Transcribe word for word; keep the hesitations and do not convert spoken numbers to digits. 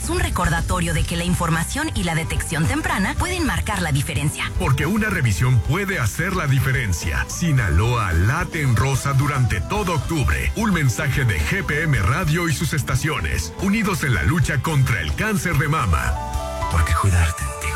es un recordatorio de que la información y la detección temprana pueden marcar la diferencia. Porque una revisión puede hacer la diferencia. Sinaloa late en rosa durante todo octubre. Un mensaje de G P M Radio y sus estaciones, unidos en la lucha contra el cáncer de mama. Porque cuidarte